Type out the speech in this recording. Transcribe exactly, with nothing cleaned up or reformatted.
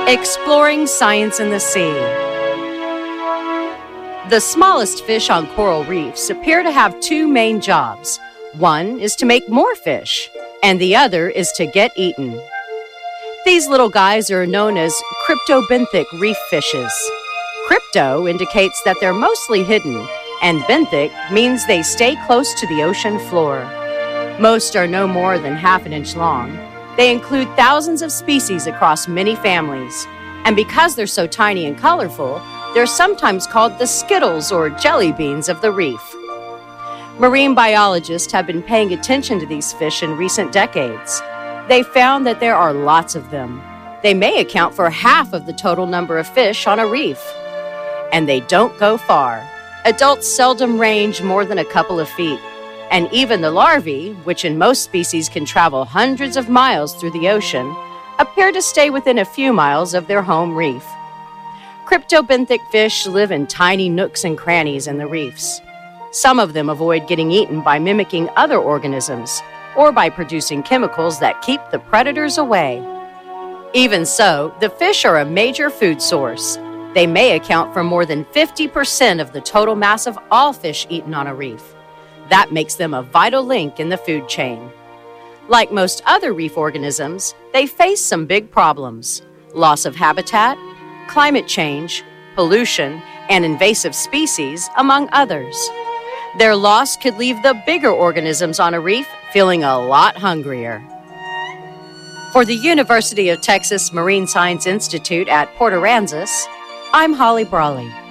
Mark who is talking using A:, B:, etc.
A: Exploring science in the sea. The smallest fish on coral reefs appear to have two main jobs. One is to make more fish, and the other is to get eaten. These little guys are known as cryptobenthic reef fishes. Crypto indicates that they're mostly hidden, and benthic means they stay close to the ocean floor. Most are no more than half an inch long. They include thousands of species across many families, and because they're so tiny and colorful, they're sometimes called the Skittles or jelly beans of the reef. Marine biologists have been paying attention to these fish in recent decades. They found that there are lots of them. They may account for half of the total number of fish on a reef. And they don't go far. Adults seldom range more than a couple of feet. And even the larvae, which in most species can travel hundreds of miles through the ocean, appear to stay within a few miles of their home reef. Cryptobenthic fish live in tiny nooks and crannies in the reefs. Some of them avoid getting eaten by mimicking other organisms or by producing chemicals that keep the predators away. Even so, the fish are a major food source. They may account for more than fifty percent of the total mass of all fish eaten on a reef. That makes them a vital link in the food chain. Like most other reef organisms, they face some big problems: loss of habitat, climate change, pollution, and invasive species, among others. Their loss could leave the bigger organisms on a reef feeling a lot hungrier. For the University of Texas Marine Science Institute at Port Aransas, I'm Holly Brawley.